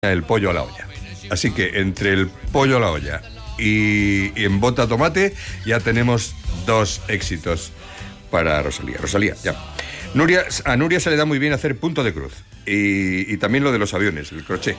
el pollo a la olla. Así que entre el pollo a la olla y en bota tomate ya tenemos 2 éxitos para Rosalía. Rosalía, ya. A Nuria se le da muy bien hacer punto de cruz y también lo de los aviones, el crochet.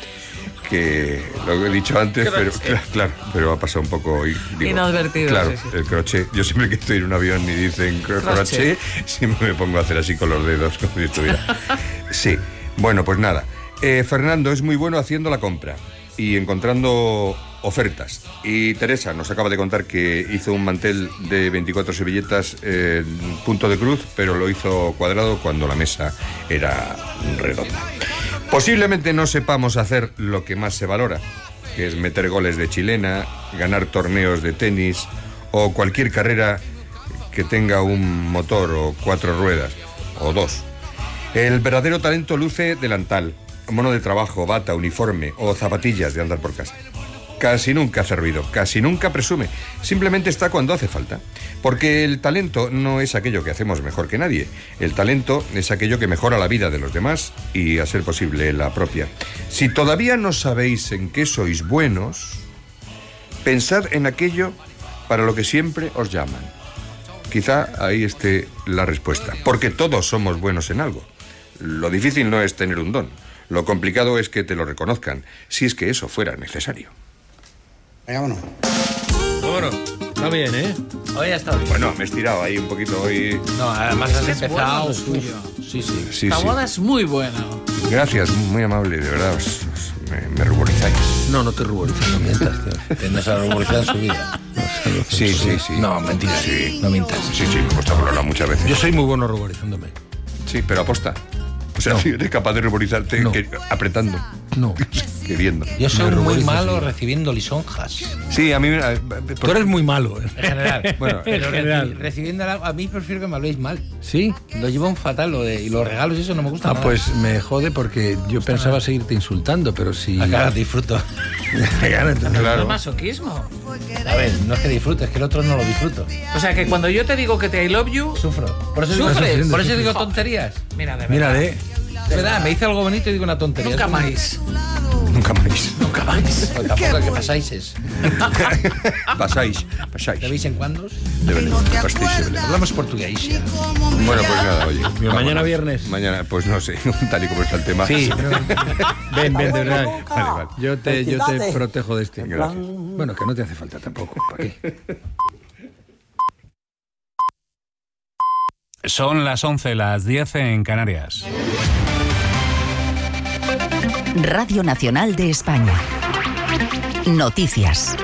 Que lo he dicho antes, pero ha pasado un poco inadvertido. Claro, sí. El crochet. Yo siempre que estoy en un avión y dicen crochet, siempre me pongo a hacer así con los dedos, como si estuviera. Sí, bueno, pues nada. Fernando es muy bueno haciendo la compra y encontrando ofertas. Y Teresa nos acaba de contar que hizo un mantel de 24 servilletas punto de cruz, pero lo hizo cuadrado cuando la mesa era redonda. Posiblemente no sepamos hacer lo que más se valora, que es meter goles de chilena, ganar torneos de tenis o cualquier carrera que tenga un motor o 4 ruedas, o 2. El verdadero talento luce delantal, mono de trabajo, bata, uniforme o zapatillas de andar por casa. Casi nunca hace ruido, casi nunca presume, simplemente está cuando hace falta. Porque el talento no es aquello que hacemos mejor que nadie. El talento es aquello que mejora la vida de los demás y, a ser posible, la propia. Si todavía no sabéis en qué sois buenos, pensad en aquello para lo que siempre os llaman. Quizá ahí esté la respuesta, porque todos somos buenos en algo. Lo difícil no es tener un don, lo complicado es que te lo reconozcan, si es que eso fuera necesario. Venga, vámonos. Bueno, está bien, ¿eh? Hoy ha estado bien. Bueno, me he estirado ahí un poquito hoy. No, además has empezado. Bueno, suyo. Sí. La boda es muy buena. Gracias, muy amable, de verdad, me ruborizáis. No te ruborices, no mientas, tío. Que no se ha ruborizado en su vida. Sí. No, mentira. Sí. No mientas. Sí, me he puesto a hablar muchas veces. Yo soy muy bueno ruborizándome. Sí, pero aposta. O sea, si eres capaz de ruborizarte apretando. No. Queriendo. Yo soy muy malo recibiendo lisonjas. Sí, a mí... Tú eres muy malo, ¿eh? En general. Bueno, pero en general. recibiendo algo, a mí prefiero que me habléis mal. ¿Sí? Lo llevo un fatal, y los regalos y eso no me gusta nada. Pues me jode porque yo pensaba seguirte insultando, pero si... Acá disfruto. claro. Es masoquismo. A ver, no es que disfrute, es que el otro no lo disfruto. O sea, que cuando yo te digo que te I love you... Sufro. Por eso ¿Sufres? Por eso digo tonterías. Mira, de verdad. Mírale. De verdad, me dice algo bonito y digo una tontería. Nunca más. Nunca más. Pues tampoco es que pasáis. Pasáis. ¿De vez en cuando? De verdad, pastéis. Hablamos portugués. Bueno, pues nada, oye. Mañana viernes. Mañana, pues no sé, tal y como está el tema. Sí. Ven, de verdad. Vale. Yo te protejo de este. Gracias. Bueno, que no te hace falta tampoco. ¿Para qué? Son las 11, las 10 en Canarias. Radio Nacional de España. Noticias.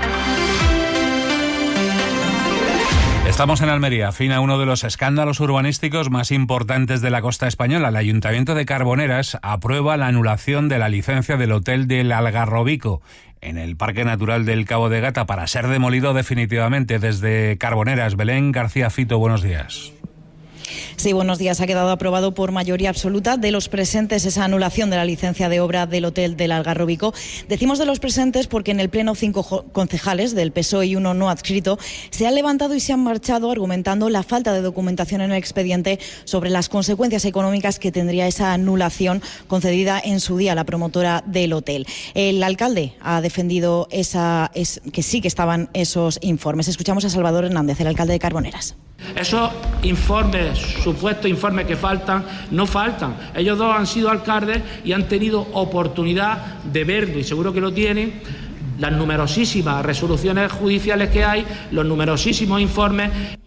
Estamos en Almería, fin a uno de los escándalos urbanísticos más importantes de la costa española. El Ayuntamiento de Carboneras aprueba la anulación de la licencia del Hotel del Algarrobico en el Parque Natural del Cabo de Gata para ser demolido definitivamente. Desde Carboneras, Belén García Fito, buenos días. Sí, buenos días. Ha quedado aprobado por mayoría absoluta de los presentes esa anulación de la licencia de obra del Hotel del Algarrobico. Decimos de los presentes porque en el Pleno 5 concejales del PSOE y 1 no adscrito se han levantado y se han marchado argumentando la falta de documentación en el expediente sobre las consecuencias económicas que tendría esa anulación concedida en su día a la promotora del hotel. El alcalde ha defendido que sí que estaban esos informes. Escuchamos a Salvador Hernández, el alcalde de Carboneras. Esos informes, supuestos informes que faltan, no faltan. Ellos dos han sido alcaldes y han tenido oportunidad de verlo, y seguro que lo tienen, las numerosísimas resoluciones judiciales que hay, los numerosísimos informes.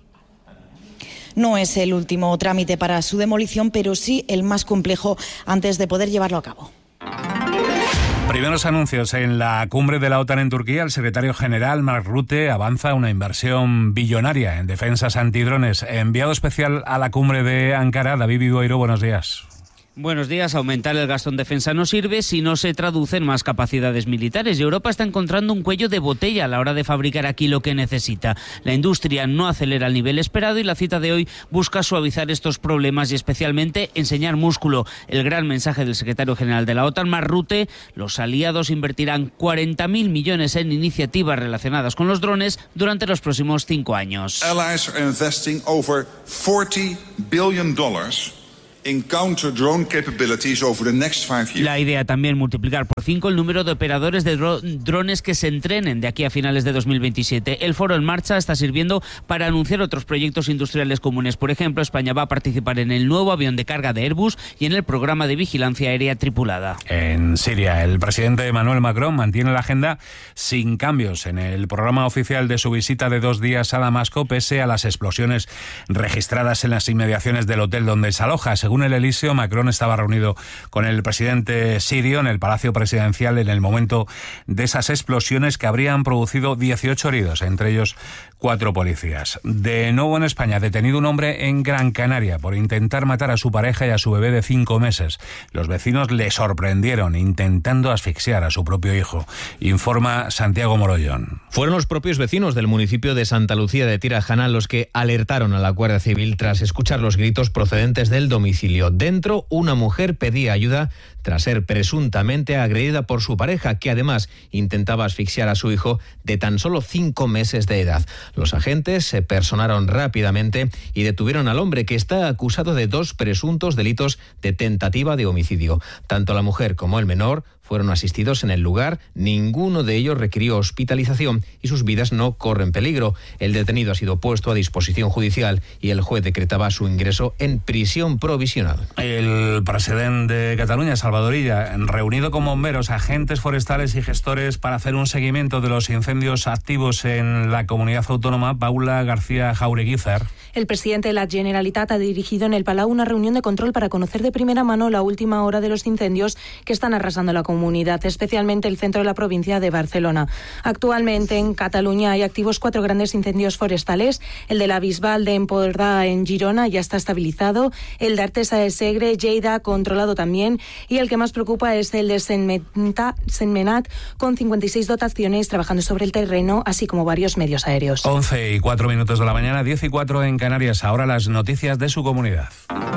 No es el último trámite para su demolición, pero sí el más complejo antes de poder llevarlo a cabo. Primeros anuncios en la cumbre de la OTAN en Turquía. El secretario general Mark Rutte avanza una inversión billonaria en defensas antidrones. Enviado especial a la cumbre de Ankara, David Vigoiro, buenos días. Buenos días. Aumentar el gasto en defensa no sirve si no se traduce en más capacidades militares. Y Europa está encontrando un cuello de botella a la hora de fabricar aquí lo que necesita. La industria no acelera al nivel esperado y la cita de hoy busca suavizar estos problemas y especialmente enseñar músculo. El gran mensaje del secretario general de la OTAN, Mark Rutte: los aliados invertirán 40.000 millones en iniciativas relacionadas con los drones durante los próximos 5 años. Allies are investing over $40 billion in counter-drone capabilities over the next 5 years. La idea también multiplicar por 5 el número de operadores de drones que se entrenen de aquí a finales de 2027. El foro en marcha está sirviendo para anunciar otros proyectos industriales comunes. Por ejemplo, España va a participar en el nuevo avión de carga de Airbus y en el programa de vigilancia aérea tripulada. En Siria, el presidente Emmanuel Macron mantiene la agenda sin cambios en el programa oficial de su visita de 2 días a Damasco, pese a las explosiones registradas en las inmediaciones del hotel donde se aloja. Según el Elíseo, Macron estaba reunido con el presidente sirio en el Palacio Presidencial en el momento de esas explosiones que habrían producido 18 heridos, entre ellos 4 policías. De nuevo en España, detenido un hombre en Gran Canaria por intentar matar a su pareja y a su bebé de 5 meses. Los vecinos le sorprendieron intentando asfixiar a su propio hijo, informa Santiago Morollón. Fueron los propios vecinos del municipio de Santa Lucía de Tirajana los que alertaron a la Guardia Civil tras escuchar los gritos procedentes del domicilio. Dentro, una mujer pedía ayuda tras ser presuntamente agredida por su pareja, que además intentaba asfixiar a su hijo de tan solo 5 meses de edad. Los agentes se personaron rápidamente y detuvieron al hombre, que está acusado de 2 presuntos delitos de tentativa de homicidio. Tanto la mujer como el menor fueron asistidos en el lugar, ninguno de ellos requirió hospitalización y sus vidas no corren peligro. El detenido ha sido puesto a disposición judicial y el juez decretaba su ingreso en prisión provisional. El presidente de Cataluña, Salvador Illa, reunido con bomberos, agentes forestales y gestores para hacer un seguimiento de los incendios activos en la comunidad autónoma. Paula García Jaureguizar. El presidente de la Generalitat ha dirigido en el Palau una reunión de control para conocer de primera mano la última hora de los incendios que están arrasando la comunidad, especialmente el centro de la provincia de Barcelona. Actualmente en Cataluña hay activos 4 grandes incendios forestales. El de la Bisbal de Empordà en Girona ya está estabilizado, el de Artesa de Segre, Lleida, controlado también, y el que más preocupa es el de Sentmenat, con 56 dotaciones trabajando sobre el terreno, así como varios medios aéreos. 11:04 de la mañana, 10:04 en Canarias. Ahora las noticias de su comunidad.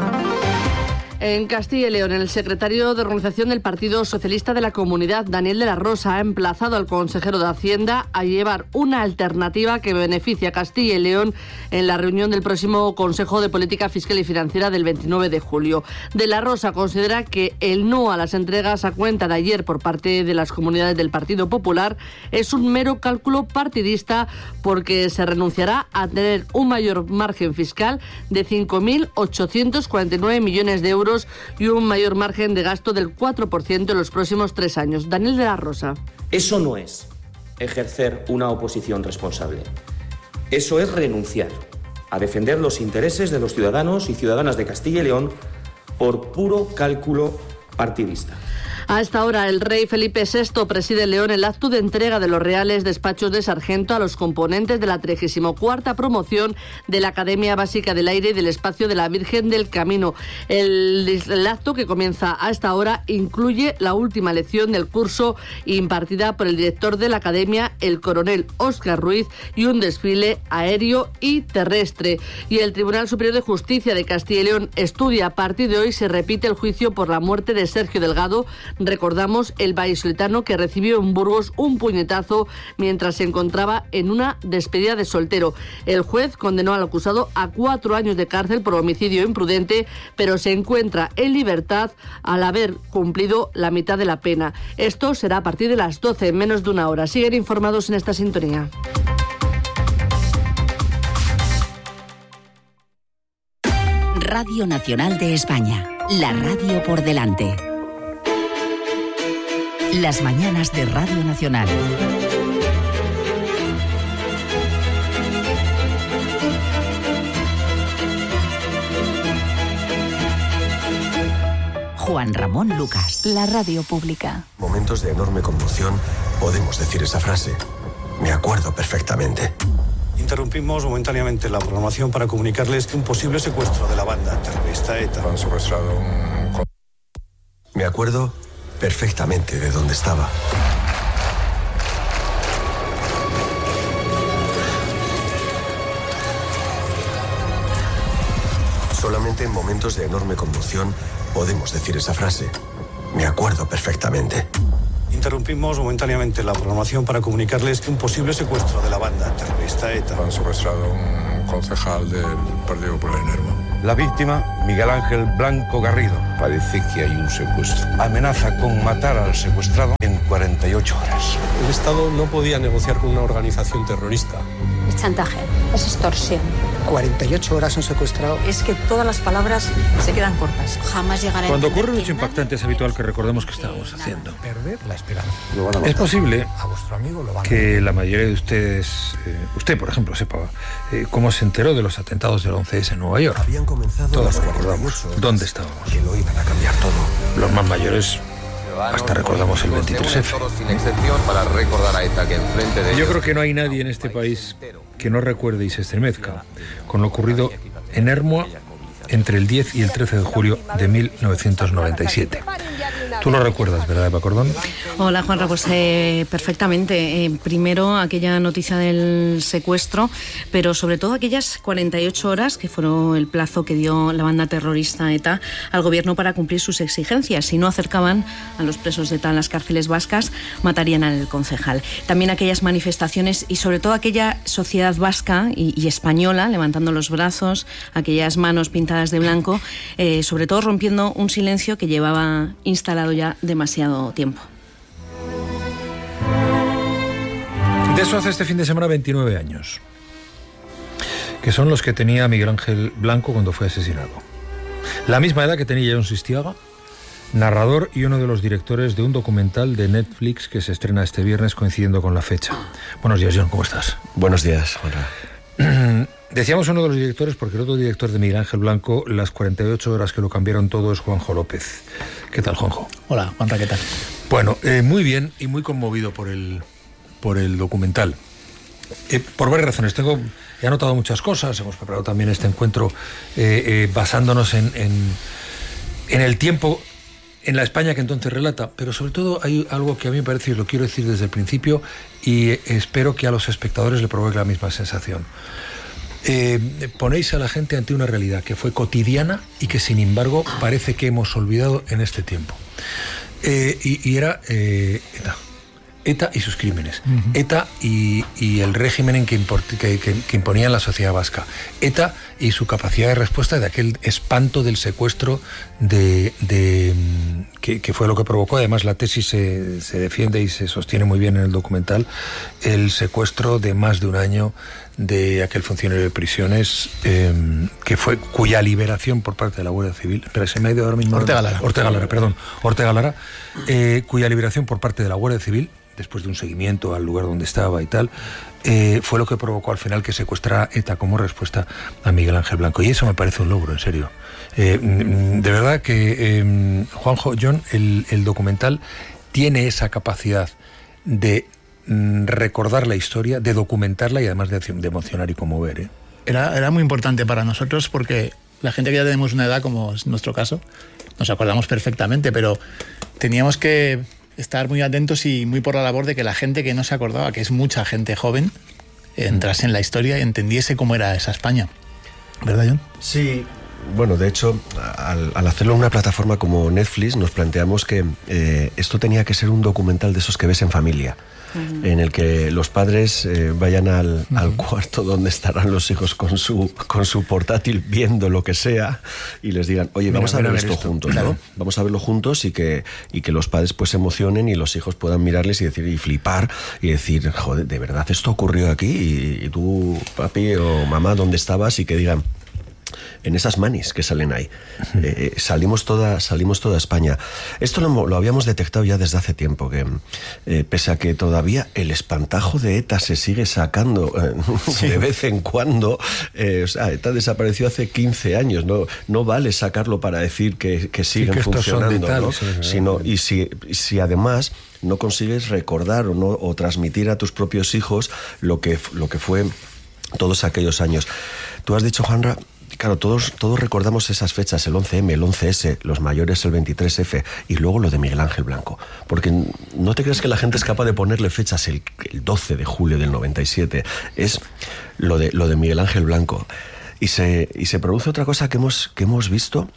En Castilla y León, el secretario de Organización del Partido Socialista de la Comunidad, Daniel de la Rosa, ha emplazado al consejero de Hacienda a llevar una alternativa que beneficie a Castilla y León en la reunión del próximo Consejo de Política Fiscal y Financiera del 29 de julio. De la Rosa considera que el no a las entregas a cuenta de ayer por parte de las comunidades del Partido Popular es un mero cálculo partidista, porque se renunciará a tener un mayor margen fiscal de 5.849 millones de euros y un mayor margen de gasto del 4% en los próximos 3 años. Daniel de la Rosa. Eso no es ejercer una oposición responsable. Eso es renunciar a defender los intereses de los ciudadanos y ciudadanas de Castilla y León por puro cálculo partidista. A esta hora, el rey Felipe VI preside en León el acto de entrega de los reales despachos de sargento a los componentes de la 34ª promoción de la Academia Básica del Aire y del Espacio de la Virgen del Camino. El acto, que comienza a esta hora, incluye la última lección del curso impartida por el director de la Academia, el coronel Óscar Ruiz, y un desfile aéreo y terrestre. Y el Tribunal Superior de Justicia de Castilla y León estudia a partir de hoy se repite el juicio por la muerte de Sergio Delgado. Recordamos, el vallisoletano que recibió en Burgos un puñetazo mientras se encontraba en una despedida de soltero. El juez condenó al acusado a 4 años de cárcel por homicidio imprudente, pero se encuentra en libertad al haber cumplido la mitad de la pena. Esto será a partir de las 12, en menos de una hora. Siguen informados en esta sintonía. Radio Nacional de España, la radio por delante. Las mañanas de Radio Nacional. Juan Ramón Lucas. La radio pública. Momentos de enorme conmoción, podemos decir esa frase. Me acuerdo perfectamente. Interrumpimos momentáneamente la programación para comunicarles un posible secuestro de la banda terrorista ETA. Han secuestrado un... Me acuerdo perfectamente de dónde estaba. Solamente en momentos de enorme conmoción podemos decir esa frase. Me acuerdo perfectamente. Interrumpimos momentáneamente la programación para comunicarles un posible secuestro de la banda terrorista ETA. Han secuestrado un concejal del Partido Popular en Nerva. La víctima, Miguel Ángel Blanco Garrido. Parece que hay un secuestro. Amenaza con matar al secuestrado en 48 horas. El Estado no podía negociar con una organización terrorista. Es chantaje, es extorsión. 48 horas un secuestrado. Es que todas las palabras se quedan cortas. Jamás llegará. Cuando ocurre un hecho impactante es habitual que recordemos qué estábamos haciendo. Perder la esperanza. Es posible A vuestro amigo lo van a... que la mayoría de ustedes, usted por ejemplo, sepa cómo se enteró de los atentados del 11S en Nueva York. Habían comenzado Todos las recordamos 48 dónde estábamos. que lo iban a cambiar todo. Los más mayores hasta recordamos el 23F. Sin excepción para recordar a ETA que enfrente de Yo ellos... creo que no hay nadie en este país que no recuerde y se estremezca con lo ocurrido en Ermua entre el 10 y el 13 de julio de 1997. Tú lo recuerdas, ¿verdad, Eva Cordón? Hola, Juanra, pues perfectamente. Primero, aquella noticia del secuestro, pero sobre todo aquellas 48 horas, que fueron el plazo que dio la banda terrorista ETA al gobierno para cumplir sus exigencias. Si no acercaban a los presos de ETA en las cárceles vascas, matarían al concejal. También aquellas manifestaciones y sobre todo aquella sociedad vasca y española levantando los brazos, aquellas manos pintadas de blanco, sobre todo rompiendo un silencio que llevaba instalado ya demasiado tiempo. De eso hace este fin de semana 29 años, que son los que tenía Miguel Ángel Blanco cuando fue asesinado. La misma edad que tenía Jon Sistiaga, narrador y uno de los directores de un documental de Netflix que se estrena este viernes coincidiendo con la fecha. Buenos días, Jon, ¿cómo estás? Buenos días, Juanra. Decíamos uno de los directores porque el otro director de Miguel Ángel Blanco, las 48 horas que lo cambiaron todo, es Juanjo López. ¿Qué tal, Juanjo? Hola, Juanra, ¿qué tal? Bueno, muy bien y muy conmovido por el documental. Por varias razones. He anotado muchas cosas, hemos preparado también este encuentro basándonos en el tiempo, en la España que entonces relata, pero sobre todo hay algo que a mí me parece, y lo quiero decir desde el principio, y espero que a los espectadores le provoque la misma sensación. Ponéis a la gente ante una realidad que fue cotidiana y que sin embargo parece que hemos olvidado en este tiempo. Y era ETA y sus crímenes. ETA y el régimen que imponía en la sociedad vasca. ETA y su capacidad de respuesta de aquel espanto del secuestro que fue lo que provocó. Además, la tesis se defiende y se sostiene muy bien en el documental, el secuestro de más de un año de aquel funcionario de prisiones cuya liberación por parte de la Guardia Civil, pero se me ha ido ahora mismo Ortega Lara, cuya liberación por parte de la Guardia Civil, después de un seguimiento al lugar donde estaba y tal, fue lo que provocó al final que secuestrara ETA como respuesta a Miguel Ángel Blanco. Y eso me parece un logro, en serio. De verdad que, Juanjo, Jon, el documental tiene esa capacidad de recordar la historia, de documentarla y además de emocionar y conmover. Era muy importante para nosotros porque la gente que ya tenemos una edad, como es nuestro caso, nos acordamos perfectamente, pero teníamos que estar muy atentos y muy por la labor de que la gente que no se acordaba, que es mucha gente joven, entrase en la historia y entendiese cómo era esa España. ¿Verdad, Jon? Sí. Bueno, de hecho, al hacerlo en una plataforma como Netflix, nos planteamos que esto tenía que ser un documental de esos que ves en familia, en el que los padres vayan al cuarto donde estarán los hijos con su portátil viendo lo que sea y les digan, oye, vamos a ver esto juntos, ¿no? Claro. Vamos a verlo juntos y que los padres pues se emocionen y los hijos puedan mirarles y decir y flipar y decir, joder, ¿de verdad esto ocurrió aquí? Y tú, papi o mamá, ¿dónde estabas? Y que digan, en esas manis que salen ahí. Salimos toda España. Esto lo habíamos detectado ya desde hace tiempo, que pese a que todavía el espantajo de ETA se sigue sacando de vez en cuando, o sea, ETA desapareció hace 15 años, no vale sacarlo para decir que siguen funcionando, ¿no? Sino, y si además no consigues recordar o transmitir a tus propios hijos lo que fue todos aquellos años. Tú has dicho, Juanra, claro, todos recordamos esas fechas, el 11M, el 11S, los mayores el 23F y luego lo de Miguel Ángel Blanco. Porque no te creas que la gente es capaz de ponerle fechas el 12 de julio del 97. Es lo de Miguel Ángel Blanco. Y se produce otra cosa que hemos visto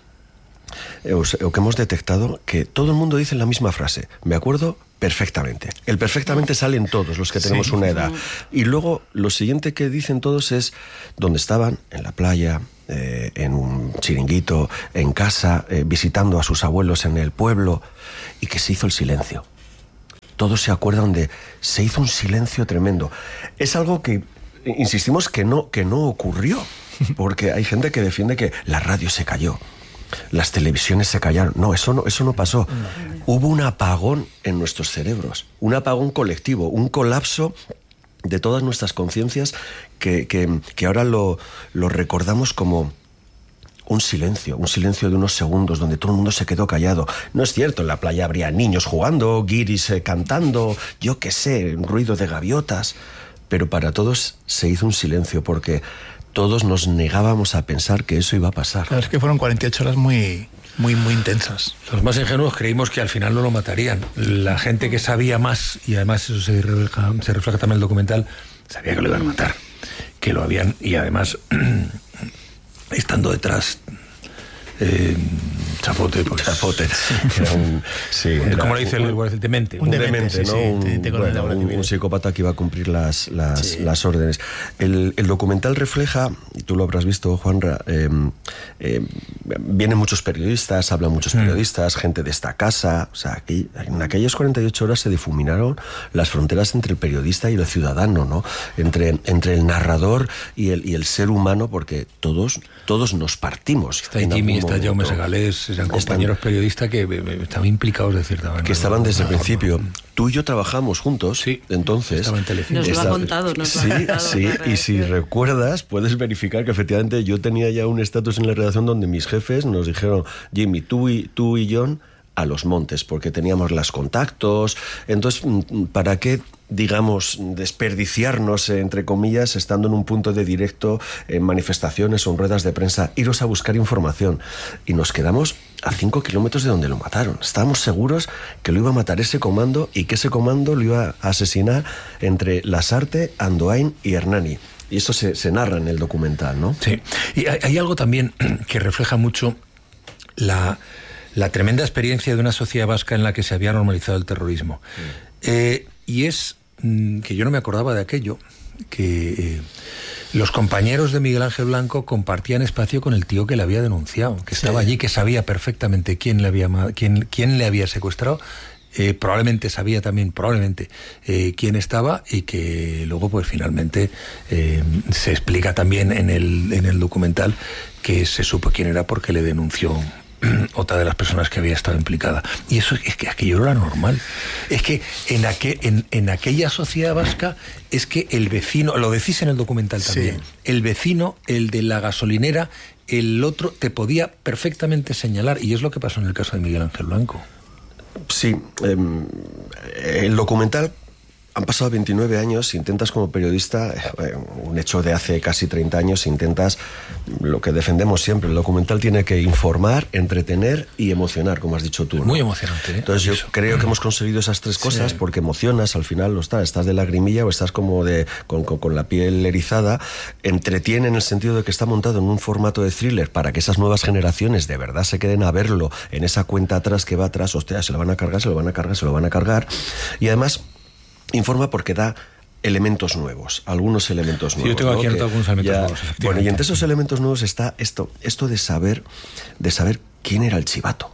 o que hemos detectado, que todo el mundo dice la misma frase. Me acuerdo perfectamente. El perfectamente sale en todos los que tenemos una edad. Y luego lo siguiente que dicen todos es dónde estaban, en la playa, en un chiringuito, en casa, visitando a sus abuelos en el pueblo, y que se hizo el silencio. Todos se acuerdan se hizo un silencio tremendo. Es algo que, insistimos, que no ocurrió, porque hay gente que defiende que la radio se cayó, las televisiones se callaron. No, eso no pasó. Hubo un apagón en nuestros cerebros, un apagón colectivo, un colapso de todas nuestras conciencias que ahora lo recordamos como un silencio de unos segundos donde todo el mundo se quedó callado. No es cierto, en la playa habría niños jugando, guiris cantando, yo qué sé, ruido de gaviotas, pero para todos se hizo un silencio porque todos nos negábamos a pensar que eso iba a pasar. Claro, es que fueron 48 horas muy intensas. Los más ingenuos creímos que al final no lo matarían. La gente que sabía más, y además eso se refleja también en el documental, sabía que lo iban a matar, que lo habían, y además estando detrás Chapote. ¿Cómo le dice el demente? Un demente, ¿no? Un psicópata que iba a cumplir las órdenes. El documental refleja, y tú lo habrás visto, Juanra, vienen muchos periodistas, hablan muchos periodistas, gente de esta casa. O sea, en aquellas 48 horas se difuminaron las fronteras entre el periodista y el ciudadano, ¿no? Entre el narrador y el ser humano, porque todos nos partimos. Está Jimmy, está Jaume Segalés, eran compañeros periodistas que estaban implicados de cierta manera. Que estaban desde el principio. Tú y yo trabajamos juntos, sí, entonces. Nos lo ha contado. Sí, y si recuerdas, puedes verificar que efectivamente yo tenía ya un estatus en la redacción donde mis jefes nos dijeron: Jimmy, tú y John a los montes, porque teníamos los contactos. Entonces, ¿para qué, digamos, desperdiciarnos, entre comillas, estando en un punto de directo, en manifestaciones o en ruedas de prensa, iros a buscar información? Y nos quedamos a 5 kilómetros de donde lo mataron. Estábamos seguros que lo iba a matar ese comando y que ese comando lo iba a asesinar entre Lasarte, Andoain y Hernani. Y eso se narra en el documental, ¿no? Sí. Y hay algo también que refleja mucho la tremenda experiencia de una sociedad vasca en la que se había normalizado el terrorismo. Y es que yo no me acordaba de aquello, que los compañeros de Miguel Ángel Blanco compartían espacio con el tío que le había denunciado, que estaba allí, que sabía perfectamente quién le había secuestrado. Probablemente sabía también quién estaba, y que luego pues finalmente se explica también en el documental que se supo quién era porque le denunció otra de las personas que había estado implicada. Y eso es que aquello no era normal. Es que en aquella sociedad vasca es que el vecino, lo decís en el documental también, sí, el vecino, el de la gasolinera, el otro, te podía perfectamente señalar, y es lo que pasó en el caso de Miguel Ángel Blanco. Sí, el documental, han pasado 29 años, intentas como periodista, un hecho de hace casi 30 años, intentas lo que defendemos siempre: el documental tiene que informar, entretener y emocionar, como has dicho tú, ¿no? Muy emocionante, ¿eh? Entonces yo creo que hemos conseguido esas tres cosas, sí, porque emocionas, al final estás de lagrimilla o estás como con la piel erizada. Entretiene en el sentido de que está montado en un formato de thriller para que esas nuevas generaciones de verdad se queden a verlo en esa cuenta atrás que va atrás. Hostia, se lo van a cargar. Y además informa porque da elementos nuevos, algunos elementos nuevos. Sí, yo tengo aquí algunos elementos nuevos, efectivamente. Bueno, y entre esos elementos nuevos está esto de saber quién era el chivato.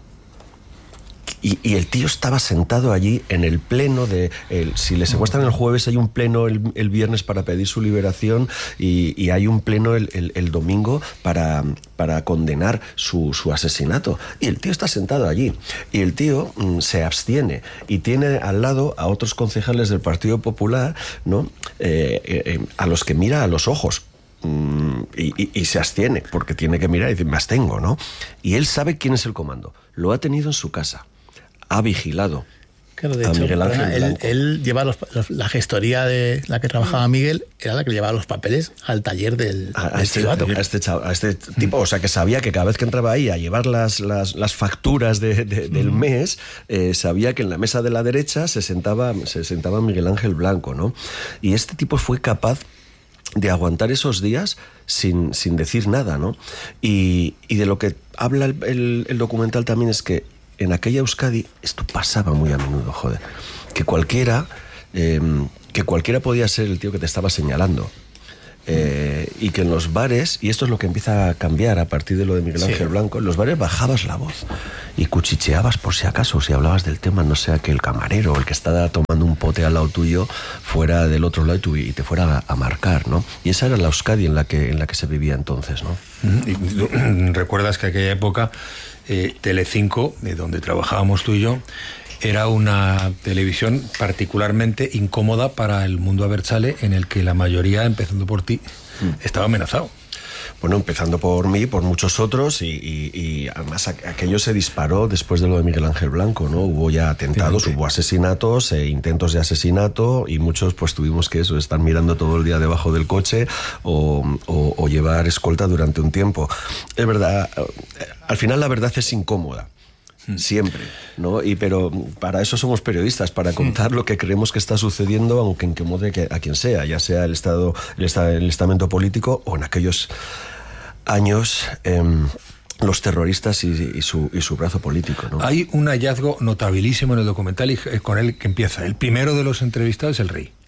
Y el tío estaba sentado allí en el pleno si le secuestran el jueves, hay un pleno el viernes para pedir su liberación, y hay un pleno el domingo para condenar su asesinato. Y el tío está sentado allí. Y el tío se abstiene y tiene al lado a otros concejales del Partido Popular, ¿no? A los que mira a los ojos. Y se abstiene porque tiene que mirar y decir: me abstengo, ¿no? Y él sabe quién es el comando. Lo ha tenido en su casa. Ha vigilado. Claro, de hecho, Miguel Ángel él lleva la gestoría de la que trabajaba Miguel, era la que le llevaba los papeles al taller del chivato. A este tipo, o sea, que sabía que cada vez que entraba ahí a llevar las facturas del mes, sabía que en la mesa de la derecha se sentaba Miguel Ángel Blanco, ¿no? Y este tipo fue capaz de aguantar esos días sin decir nada, ¿no? Y de lo que habla el documental también es que en aquella Euskadi esto pasaba muy a menudo, joder. Que cualquiera podía ser el tío que te estaba señalando. y que en los bares, y esto es lo que empieza a cambiar a partir de lo de Miguel Ángel Blanco, en los bares bajabas la voz y cuchicheabas por si acaso, si hablabas del tema, no sea que el camarero o el que está tomando un pote al lado tuyo fuera del otro lado y te fuera a marcar, ¿no? Y esa era la Euskadi en la que se vivía entonces, ¿no? Y recuerdas que aquella época Telecinco, donde trabajábamos tú y yo, era una televisión particularmente incómoda para el mundo abertzale, en el que la mayoría, empezando por ti, estaba amenazado. Bueno, empezando por mí, por muchos otros, y además aquello se disparó después de lo de Miguel Ángel Blanco, ¿no? Hubo ya atentados, hubo asesinatos, intentos de asesinato, y muchos pues tuvimos que estar mirando todo el día debajo del coche o llevar escolta durante un tiempo. Es verdad, al final la verdad es incómoda. Siempre, ¿no? Pero para eso somos periodistas, para contar lo que creemos que está sucediendo, aunque incomode a quien sea, ya sea el estamento político o en aquellos años los terroristas y su brazo político, ¿no? Hay un hallazgo notabilísimo en el documental y con él que empieza. El primero de los entrevistados es el rey.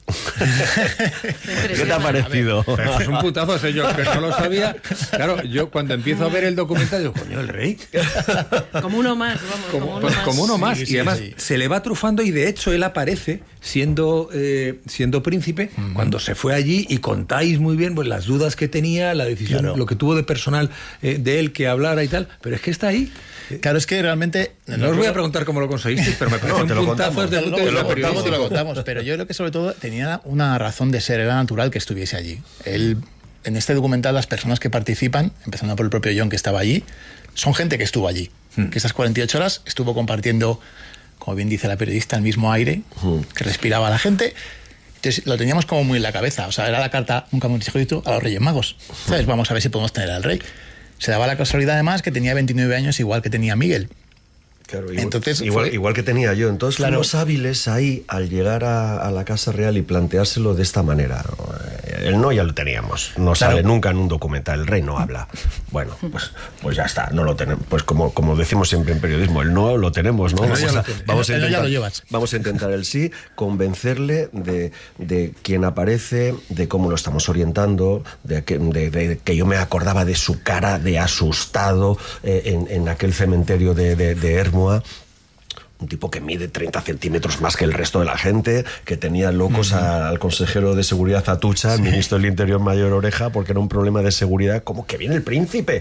¿Qué te ha parecido? Pero es un putazo, sé yo, que no lo sabía. Claro, yo cuando empiezo a ver el documental digo, coño, el rey. Como uno más, vamos, como uno más. Sí, y además sí. se le va trufando, y de hecho él aparece siendo príncipe cuando se fue allí, y contáis muy bien pues las dudas que tenía, la decisión, lo que tuvo de personal de él que hablara y tal, pero es que está ahí. Claro, es que realmente... No os voy a preguntar cómo lo conseguisteis, pero me parece un puntazo desde el punto de vista te lo contamos, pero yo creo que sobre todo tenía una razón de ser, era natural que estuviese allí. Él, en este documental, las personas que participan, empezando por el propio John que estaba allí, son gente que estuvo allí, que esas 48 horas estuvo compartiendo, como bien dice la periodista, el mismo aire que respiraba la gente. Entonces lo teníamos como muy en la cabeza, o sea, era la carta, un camonisito a los Reyes Magos, ¿sabes? Vamos a ver si podemos tener al rey. Se daba la casualidad además que tenía 29 años igual que tenía Miguel. Claro, entonces igual que tenía yo. Entonces claro, fuimos hábiles ahí al llegar a la Casa Real y planteárselo de esta manera. El no ya lo teníamos. No sale nunca en un documental. El rey no habla. Bueno, pues ya está. No lo tenemos. Pues como decimos siempre en periodismo, el no lo tenemos, ¿no? Vamos a intentar el sí, convencerle de quién aparece, de cómo lo estamos orientando, de que yo me acordaba de su cara de asustado en aquel cementerio de Hermoa. Un tipo que mide 30 centímetros más que el resto de la gente, que tenía locos al consejero de seguridad Atucha, al ministro del Interior Mayor Oreja, porque era un problema de seguridad, como que viene el príncipe.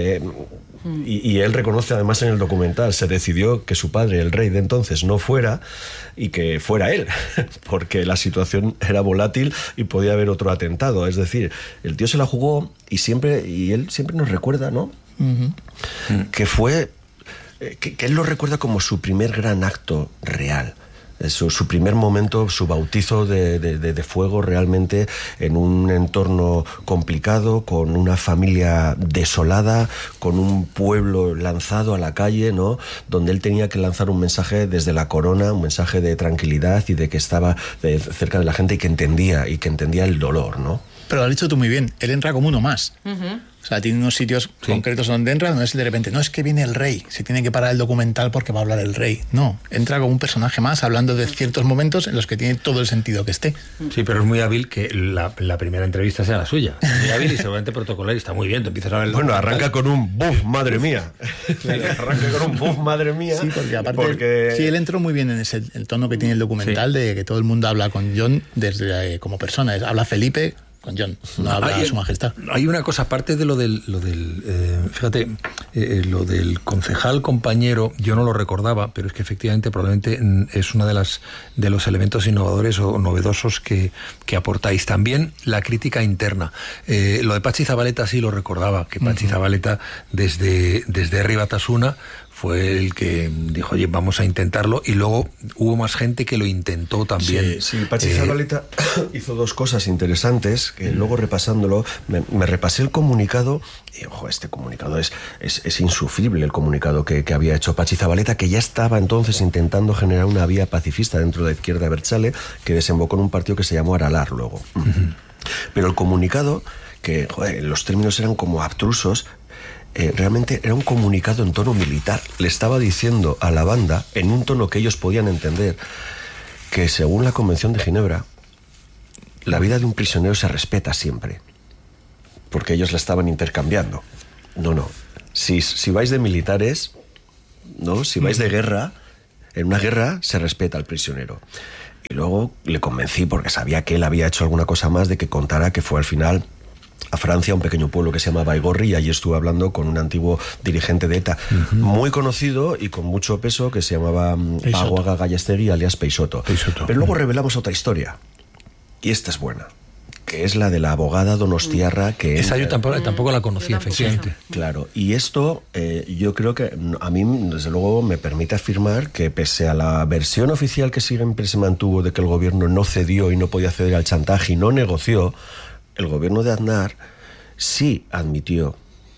Y él reconoce además en el documental, se decidió que su padre, el rey de entonces, no fuera, y que fuera él, porque la situación era volátil y podía haber otro atentado. Es decir, el tío se la jugó y él siempre nos recuerda, ¿no? Que fue... Que él lo recuerda como su primer gran acto real, su primer momento, su bautizo de fuego realmente en un entorno complicado, con una familia desolada, con un pueblo lanzado a la calle, ¿no? Donde él tenía que lanzar un mensaje desde la corona, un mensaje de tranquilidad y de que estaba cerca de la gente y que entendía el dolor, ¿no? Pero lo has dicho tú muy bien, él entra como uno más. O sea, tiene unos sitios concretos donde entra, no es de repente, no es que viene el rey, se tiene que parar el documental porque va a hablar el rey. No, entra como un personaje más, hablando de ciertos momentos en los que tiene todo el sentido que esté. Sí, pero es muy hábil que la primera entrevista sea la suya. Muy hábil y seguramente protocolar, y está muy bien, te empiezas a ver el documental. Arranca con un buf, madre mía. Arranca con un buf, madre mía. Sí, porque aparte, sí, él entró muy bien en el tono que tiene el documental, de que todo el mundo habla con John desde como persona. Habla Felipe con John, no habla su majestad. Hay una cosa, aparte de lo del fíjate, lo del concejal compañero, yo no lo recordaba, pero es que efectivamente probablemente es una de los elementos innovadores o novedosos que aportáis. También la crítica interna. Lo de Patxi Zabaleta sí lo recordaba, que Patxi Zabaleta desde Herri Batasuna fue el que dijo, oye, vamos a intentarlo, y luego hubo más gente que lo intentó también. Sí, Patxi Zabaleta hizo dos cosas interesantes, que luego repasándolo, me repasé el comunicado, y ojo, este comunicado es insufrible, el comunicado que había hecho Patxi Zabaleta, que ya estaba entonces intentando generar una vía pacifista dentro de la izquierda abertzale, que desembocó en un partido que se llamó Aralar luego. Pero el comunicado, que los términos eran como abstrusos, realmente era un comunicado en tono militar. Le estaba diciendo a la banda, en un tono que ellos podían entender, que según la Convención de Ginebra, la vida de un prisionero se respeta siempre. porque ellos la estaban intercambiando. No. Si vais de militares, ¿no? Si vais de guerra, en una guerra se respeta al prisionero. Y luego le convencí, porque sabía que él había hecho alguna cosa más, de que contara que fue al final a Francia, a un pequeño pueblo que se llama Baigorri, y allí estuve hablando con un antiguo dirigente de ETA, muy conocido y con mucho peso, que se llamaba Paguaga Gallastegui, alias Peixoto. Pero luego revelamos otra historia, y esta es buena, que es la de la abogada donostiarra que... Esa yo tampoco la conocía, efectivamente. Claro, y esto yo creo que a mí, desde luego, me permite afirmar que pese a la versión oficial que siempre se mantuvo de que el gobierno no cedió y no podía ceder al chantaje y no negoció, el gobierno de Aznar sí admitió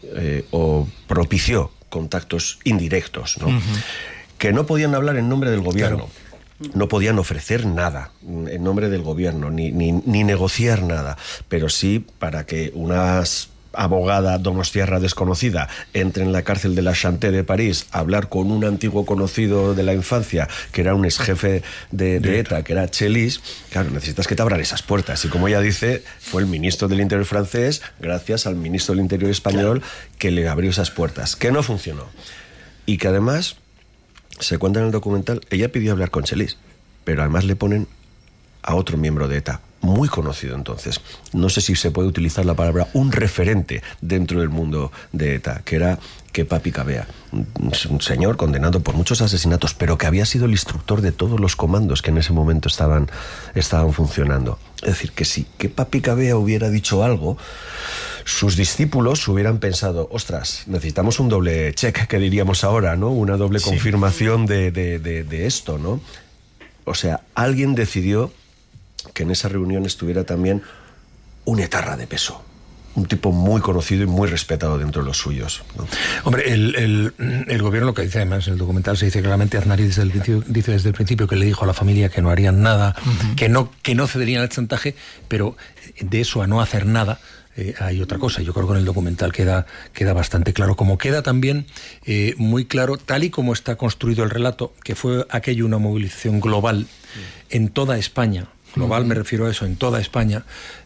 o propició contactos indirectos, ¿no? Que no podían hablar en nombre del gobierno. Claro. No podían ofrecer nada en nombre del gobierno, ni negociar nada, pero sí para que unas abogada donostiarra desconocida entre en la cárcel de la Chanté de París a hablar con un antiguo conocido de la infancia, que era un ex jefe de ETA, que era Chelis. Claro, necesitas que te abran esas puertas. Y como ella dice, fue el ministro del Interior francés, gracias al ministro del Interior español, que le abrió esas puertas, que no funcionó. Y que además, se cuenta en el documental, ella pidió hablar con Chelis, pero además le ponen a otro miembro de ETA, muy conocido entonces. No sé si se puede utilizar la palabra un referente dentro del mundo de ETA, que era Kepa Picabea, un señor condenado por muchos asesinatos, pero que había sido el instructor de todos los comandos que en ese momento estaban funcionando. Es decir, que si Kepa Picabea hubiera dicho algo, sus discípulos hubieran pensado, ostras, necesitamos un doble check, que diríamos ahora, ¿no? Una doble confirmación de esto, ¿no? O sea, alguien decidió que en esa reunión estuviera también un etarra de peso, un tipo muy conocido y muy respetado dentro de los suyos, ¿no? Hombre, el gobierno, lo que dice además en el documental, se dice claramente, Aznar dice desde el principio que le dijo a la familia que no harían nada, que no cederían al chantaje, pero de eso a no hacer nada hay otra cosa. Yo creo que en el documental queda bastante claro, como queda también muy claro, tal y como está construido el relato, que fue aquello una movilización global en toda España. Global me refiero a eso, en toda España,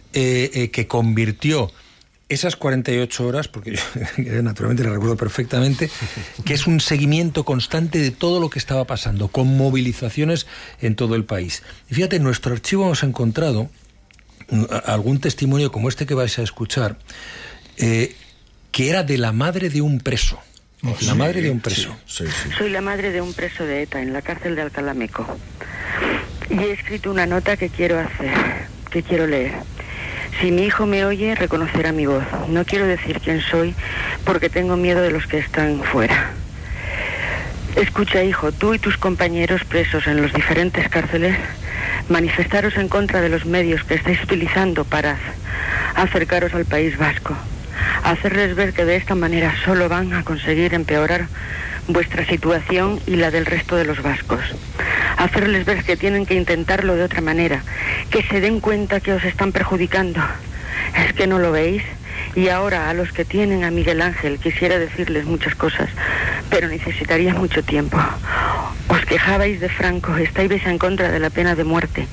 que convirtió esas 48 horas, porque yo naturalmente la recuerdo perfectamente, que es un seguimiento constante de todo lo que estaba pasando, con movilizaciones en todo el país. Y fíjate, en nuestro archivo hemos encontrado algún testimonio como este que vais a escuchar, que era de la madre de un preso. La madre de un preso. Sí. Soy la madre de un preso de ETA en la cárcel de Alcalá Meco. Y he escrito una nota que quiero leer. Si mi hijo me oye, reconocerá mi voz. No quiero decir quién soy, porque tengo miedo de los que están fuera. Escucha, hijo, tú y tus compañeros presos en los diferentes cárceles, manifestaros en contra de los medios que estáis utilizando para acercaros al País Vasco. Hacerles ver que de esta manera solo van a conseguir empeorar vuestra situación y la del resto de los vascos. Hacerles ver que tienen que intentarlo de otra manera, que se den cuenta que os están perjudicando. ¿Es que no lo veis? Y ahora a los que tienen a Miguel Ángel quisiera decirles muchas cosas, pero necesitaría mucho tiempo. Os quejabais de Franco, estáis en contra de la pena de muerte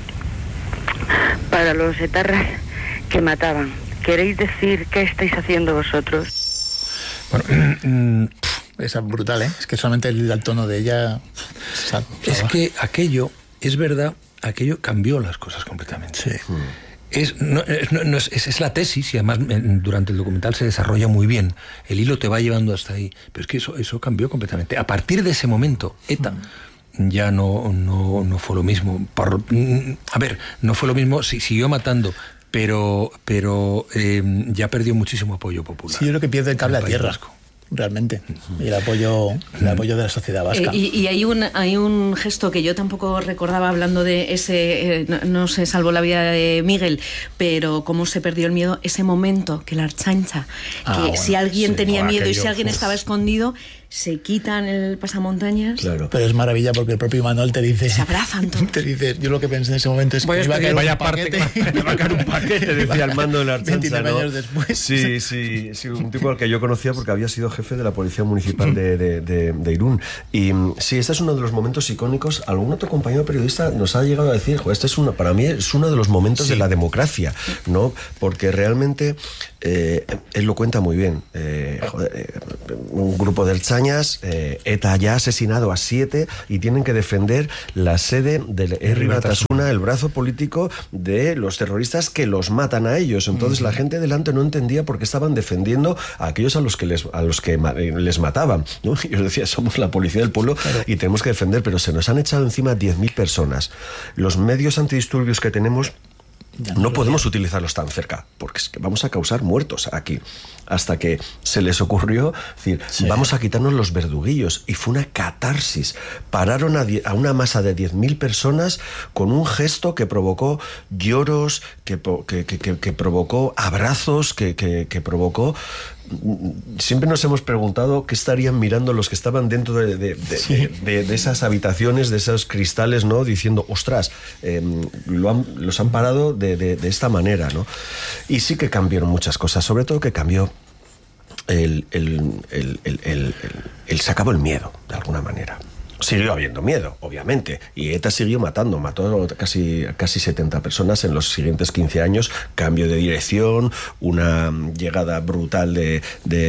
para los etarras que mataban. ¿Queréis decir qué estáis haciendo vosotros? Bueno, es brutal, ¿eh? Es que solamente el tono de ella... Es que aquello, es verdad, aquello cambió las cosas completamente. Sí. Es la tesis, y además durante el documental se desarrolla muy bien. El hilo te va llevando hasta ahí. Pero es que eso cambió completamente. A partir de ese momento, ETA ya no fue lo mismo. A ver, no fue lo mismo, siguió matando, pero ya perdió muchísimo apoyo popular. Sí, yo creo que pierde el cable a tierra. Vasco. Realmente, y el apoyo de la sociedad vasca. Y hay un gesto que yo tampoco recordaba hablando de ese, no se salvó la vida de Miguel, pero cómo se perdió el miedo, ese momento que la Archancha, si alguien tenía miedo y si alguien estaba escondido, se quitan el pasamontañas. Claro. Pero es maravilla porque el propio Imanol te dice... Se abrazan todos. Te dice, yo lo que pensé en ese momento es que me va a caer un paquete, decía el mando de la Archancha, 29 ¿no? años después. Sí, un tipo al que yo conocía porque había sido jefe de la Policía Municipal de Irún. Y sí, este es uno de los momentos icónicos. Algún otro compañero periodista nos ha llegado a decir, este es para mí es uno de los momentos de la democracia, ¿no? Porque realmente él lo cuenta muy bien. Un grupo de Ertzainas, ETA ya ha asesinado a 7 y tienen que defender la sede del Herri Batasuna, el brazo político de los terroristas que los matan a ellos. Entonces la gente delante no entendía por qué estaban defendiendo a aquellos a los que les mataban, ¿no? Y yo decía, somos la policía del pueblo y tenemos que defender, pero se nos han echado encima 10.000 personas. Los medios antidisturbios que tenemos no podemos utilizarlos tan cerca, porque es que vamos a causar muertos aquí. Hasta que se les ocurrió decir, vamos a quitarnos los verduguillos. Y fue una catarsis. Pararon a una masa de 10.000 personas con un gesto que provocó lloros, que provocó abrazos, que provocó... Siempre nos hemos preguntado qué estarían mirando los que estaban dentro de esas habitaciones, de esos cristales, ¿no? Diciendo, ostras, los han parado de esta manera, ¿no? Y sí que cambiaron muchas cosas, sobre todo que cambió se acabó el miedo, de alguna manera. Siguió habiendo miedo, obviamente, y ETA siguió mató casi 70 personas en los siguientes 15 años, cambio de dirección, una llegada brutal de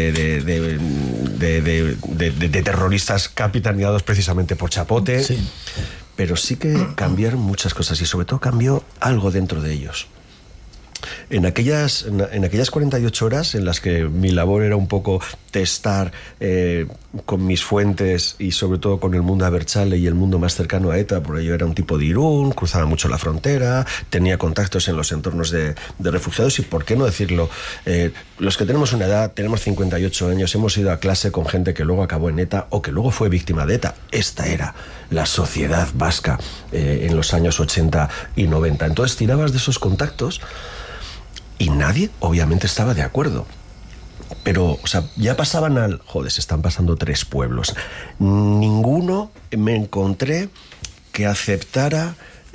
terroristas capitaneados precisamente por Chapote, pero sí que cambiaron muchas cosas y sobre todo cambió algo dentro de ellos. En aquellas 48 horas en las que mi labor era un poco testar con mis fuentes y sobre todo con el mundo abertzale y el mundo más cercano a ETA, porque yo era un tipo de Irún, cruzaba mucho la frontera, tenía contactos en los entornos de refugiados y, ¿por qué no decirlo? Los que tenemos una edad, tenemos 58 años, hemos ido a clase con gente que luego acabó en ETA o que luego fue víctima de ETA. Esta era la sociedad vasca en los años 80 y 90. Entonces tirabas de esos contactos y nadie, obviamente, estaba de acuerdo. Pero, o sea, ya pasaban se están pasando 3 pueblos. Ninguno me encontré que aceptara,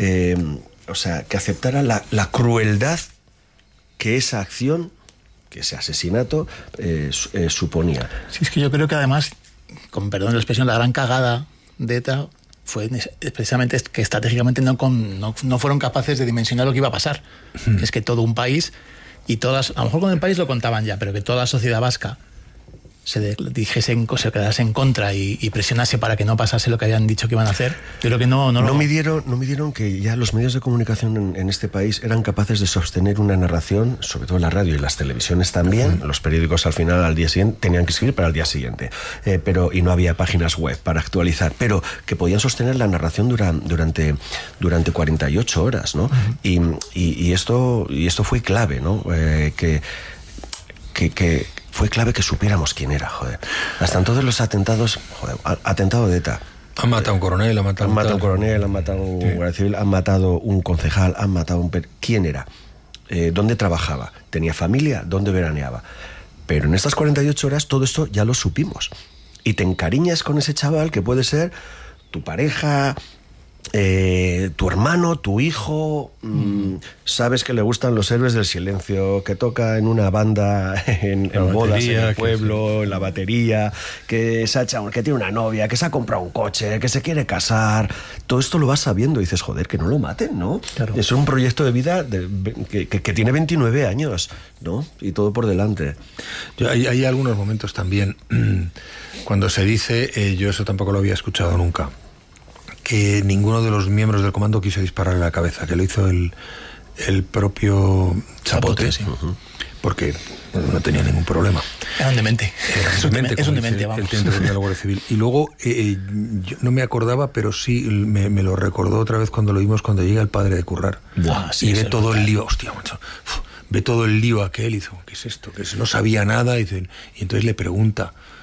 la crueldad que esa acción, que ese asesinato, suponía. Sí, es que yo creo que además, con perdón de la expresión, la gran cagada de ETA fue precisamente que estratégicamente no fueron capaces de dimensionar lo que iba a pasar. Que es que todo un país y todas, a lo mejor con el país lo contaban ya, pero que toda la sociedad vasca se quedase en contra y presionase para que no pasase lo que habían dicho que iban a hacer. Yo creo que no midieron que ya los medios de comunicación en este país eran capaces de sostener una narración, sobre todo la radio y las televisiones también. Los periódicos al final, al día siguiente, tenían que escribir para el día siguiente, y no había páginas web para actualizar, pero que podían sostener la narración durante 48 horas, ¿no? Y esto fue clave, ¿no? Que fue clave que supiéramos quién era, joder. Hasta en todos los atentados, atentado de ETA. Han matado a un coronel, han matado un coronel, han matado un guardia civil, han matado un concejal, han matado ¿Quién era? ¿Dónde trabajaba? ¿Tenía familia? ¿Dónde veraneaba? Pero en estas 48 horas todo esto ya lo supimos. Y te encariñas con ese chaval que puede ser tu pareja, tu hermano, tu hijo, sabes que le gustan los héroes del silencio, que toca en una banda en bodas en el pueblo, en la batería, que tiene una novia, que se ha comprado un coche, que se quiere casar. Todo esto lo vas sabiendo y dices, joder, que no lo maten, ¿no? Claro. Es un proyecto de vida que tiene 29 años, ¿no? Y todo por delante. Hay algunos momentos también cuando se dice, yo eso tampoco lo había escuchado nunca, que ninguno de los miembros del comando quiso dispararle a la cabeza, que lo hizo el propio Chapote, sí. Porque no tenía ningún problema. Era un demente. Es un demente, vamos. El teniente de la Guardia Civil. Y luego, yo no me acordaba, pero sí me lo recordó otra vez cuando lo vimos, cuando llega el padre de Currar. Buah, sí, y ve todo el lío, hostia, macho. Ve todo el lío aquel, y dice, ¿qué es esto? Que no sabía nada, y entonces le pregunta,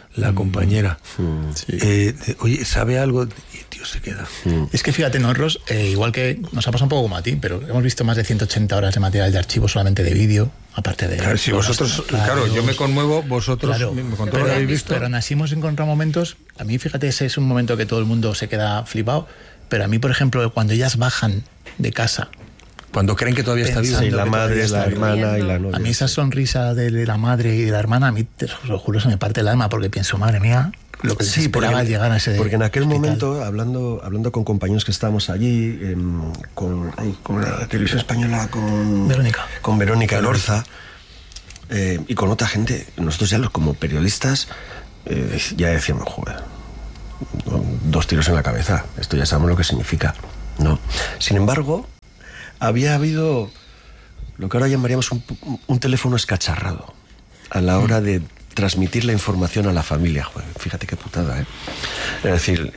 la compañera. Oye, ¿sabe algo? Y el tío se queda. Es que fíjate, nosotros, igual que nos ha pasado un poco como a ti, pero hemos visto más de 180 horas de material de archivo solamente de vídeo, aparte de... Claro, si vosotros, claro, yo me conmuevo, vosotros, claro, con todo lo que habéis visto. Pero aún así hemos encontrado momentos, a mí fíjate, ese es un momento que todo el mundo se queda flipado, pero a mí, por ejemplo, cuando ellas bajan de casa... Cuando creen que todavía está viva. Sí, la madre, la hermana y la novia. A mí esa sonrisa de la madre y de la hermana, a mí, te lo juro, se me parte el alma, porque pienso, madre mía, lo que se esperaba llegar a ese... Porque en aquel momento, hablando con compañeros que estábamos allí, con la televisión española, con Verónica Lorza, y con otra gente, nosotros ya como periodistas, ya decíamos, joder, 2 tiros en la cabeza, esto ya sabemos lo que significa, ¿no? Sin embargo... había habido lo que ahora llamaríamos un teléfono escacharrado a la hora de transmitir la información a la familia. Joder, fíjate qué putada, ¿eh? Es decir,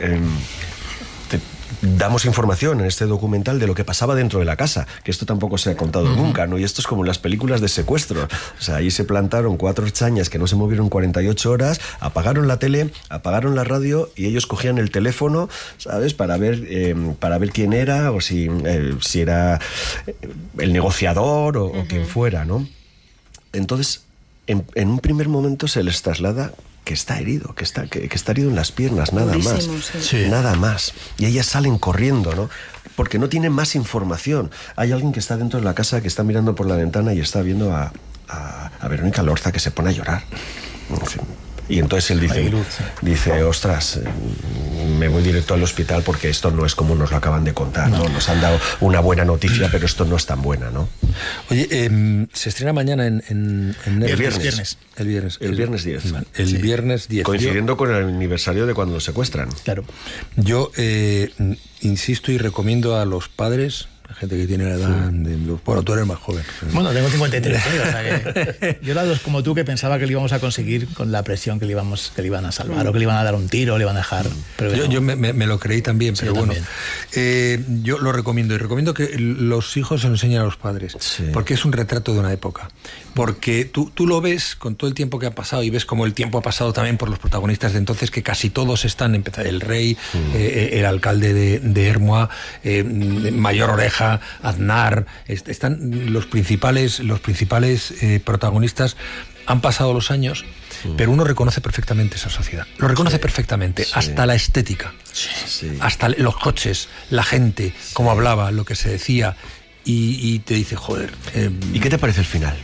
damos información en este documental de lo que pasaba dentro de la casa, que esto tampoco se ha contado nunca, ¿no? Y esto es como en las películas de secuestro. O sea, ahí se plantaron 4 chañas que no se movieron 48 horas, apagaron la tele, apagaron la radio y ellos cogían el teléfono, ¿sabes? Para ver quién era o si era el negociador o quien fuera, ¿no? Entonces, en un primer momento se les traslada que está herido, que está herido en las piernas, nada más. Sí. Nada más. Y ellas salen corriendo, ¿no? Porque no tienen más información. Hay alguien que está dentro de la casa, que está mirando por la ventana y está viendo a Verónica Lorza, que se pone a llorar. En fin. Y entonces él dice, ostras, me voy directo al hospital porque esto no es como nos lo acaban de contar, ¿no? Nos han dado una buena noticia, pero esto no es tan buena, ¿no? Oye, se estrena mañana en Netflix. El viernes 10. El viernes 10. Coincidiendo con el aniversario de cuando lo secuestran. Claro. Yo insisto y recomiendo a los padres... La gente que tiene la edad bueno, tú eres más joven. Bueno, tengo 53, o sea que yo era como tú, que pensaba que lo íbamos a conseguir con la presión que le iban a salvar, o que le iban a dar un tiro, o le iban a dejar. Pero yo me lo creí también, pero bueno. Yo lo recomiendo, y recomiendo que los hijos se lo enseñen a los padres, porque es un retrato de una época. Porque tú lo ves con todo el tiempo que ha pasado, y ves como el tiempo ha pasado también por los protagonistas de entonces, que casi todos están, el rey, el alcalde de Hermoa, Mayor Oreja, Aznar, están los principales protagonistas. Han pasado los años, pero uno reconoce perfectamente esa sociedad. Lo reconoce perfectamente, hasta la estética, hasta los coches, la gente, cómo hablaba, lo que se decía, y te dice, joder. ¿Y qué te parece el final?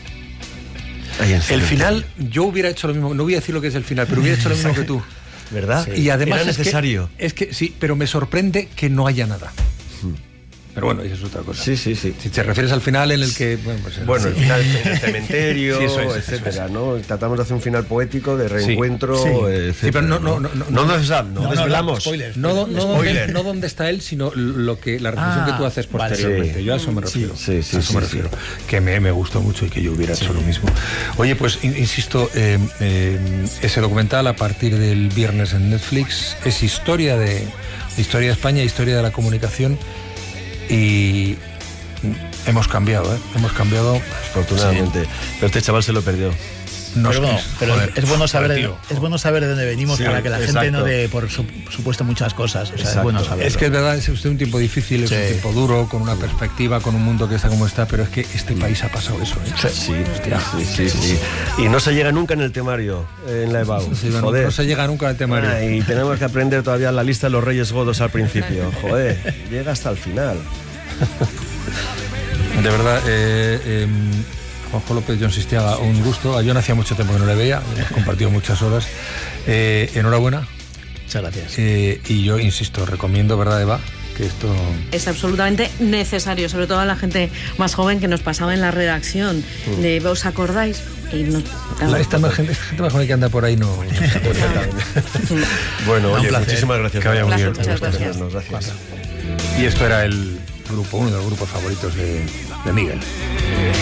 El final, yo hubiera hecho lo mismo, no voy a decir lo que es el final, pero hubiera hecho lo mismo que tú. ¿Verdad? Sí. Y además era necesario. Es que sí, pero me sorprende que no haya nada. Pero bueno, eso es otra cosa. Sí. Si te refieres al final en el que... el final en el cementerio, etcétera, ¿no? Tratamos de hacer un final poético, de reencuentro, etcétera. Sí, pero no desvelamos. No dónde está él, sino la reflexión que tú haces posteriormente. Yo a eso me refiero. Me refiero. Que me gustó mucho y que yo hubiera hecho lo mismo. Oye, pues insisto, ese documental a partir del viernes en Netflix es historia de España, historia de la comunicación. Y hemos cambiado, afortunadamente. Pero este chaval se lo perdió. Pero es bueno saber de dónde venimos, para que la gente no dé por supuesto muchas cosas. O sea, es bueno saberlo. Es que es verdad, es un tiempo difícil, es un tiempo duro, con una perspectiva, con un mundo que está como está, pero es que este país ha pasado eso, ¿eh? Sí. Y no se llega nunca en el temario, en la EBAU. No se llega nunca en el temario. Y tenemos que aprender todavía la lista de los Reyes Godos al principio. Joder, llega hasta el final. De verdad, Juanjo López, John Sistiaga, un gusto. Yo no hacía mucho tiempo que no le veía, hemos compartido muchas horas. Enhorabuena. Muchas gracias. Y yo insisto, recomiendo, ¿verdad, Eva? Que esto es absolutamente necesario, sobre todo a la gente más joven que nos pasaba en la redacción. ¿Os acordáis? Esta gente más joven que anda por ahí no se acuerda. Bueno, oye, muchísimas gracias. Que vaya muy bien. Muchas gracias. Y esto era uno de los grupos favoritos de Miguel.